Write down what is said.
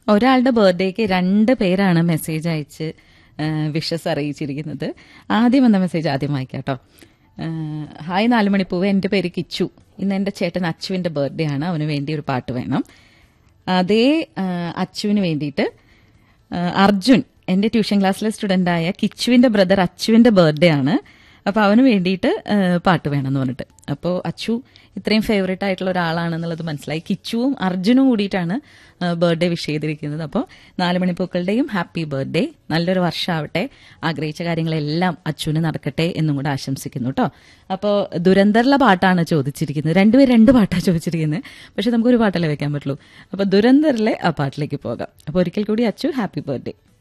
ഒരാളുടെ ബർത്ത്ഡേക്ക് 2 പേരാണ് മെസ്സേജ് അയച്ച് വിഷസ് അറിയിച്ചിരിക്കുന്നത്. ആദ്യം വന്ന മെസ്സേജ് ആദ്യം വായിക്കാം കേട്ടോ. ഹായ് 4 മണിപ്പൂവ്, എൻ്റെ പേര് കിച്ചു. ഇന്ന് എൻ്റെ ചേട്ടൻ അച്ചുവിൻ്റെ ബർത്ത്ഡേ ആണ്. അവന് വേണ്ടി ഒരു പാട്ട് വേണം. അതേ അച്ചുവിന് വേണ്ടിയിട്ട് അർജുൻ, എൻ്റെ ട്യൂഷൻ ക്ലാസ്സിലെ സ്റ്റുഡൻ്റായ കിച്ചുവിൻ്റെ ബ്രദർ അച്ചുവിൻ്റെ ബർത്ത്ഡേ ആണ്. അപ്പോൾ അവന് വേണ്ടിയിട്ട് പാട്ട് വേണമെന്ന് പറഞ്ഞിട്ട്. അപ്പോൾ അച്ചു ഇത്രയും ഫേവറേറ്റ് ആയിട്ടുള്ള ഒരാളാണെന്നുള്ളത് മനസ്സിലായി. കിച്ചുവും അർജുനും കൂടിയിട്ടാണ് ബർത്ത്ഡേ വിഷ് ചെയ്തിരിക്കുന്നത്. അപ്പോൾ 4 മണിപ്പൂക്കളുടെയും ഹാപ്പി ബർത്ത്ഡേ, നല്ലൊരു വർഷമാവട്ടെ, ആഗ്രഹിച്ച കാര്യങ്ങളെല്ലാം അച്ചുവിന് നടക്കട്ടെ എന്നും കൂടെ ആശംസിക്കുന്നു കേട്ടോ. അപ്പോൾ ദുരന്തറിലെ പാട്ടാണ് ചോദിച്ചിരിക്കുന്നത്. 2 പേര് 2 പാട്ടാണ് ചോദിച്ചിരിക്കുന്നത്. പക്ഷെ നമുക്കൊരു പാട്ടല്ലേ വെക്കാൻ പറ്റുള്ളൂ. അപ്പോൾ ദുരന്തറിലെ ആ പാട്ടിലേക്ക് പോകാം. അപ്പോൾ ഒരിക്കൽ കൂടി അച്ചു ഹാപ്പി ബർത്ത്ഡേ.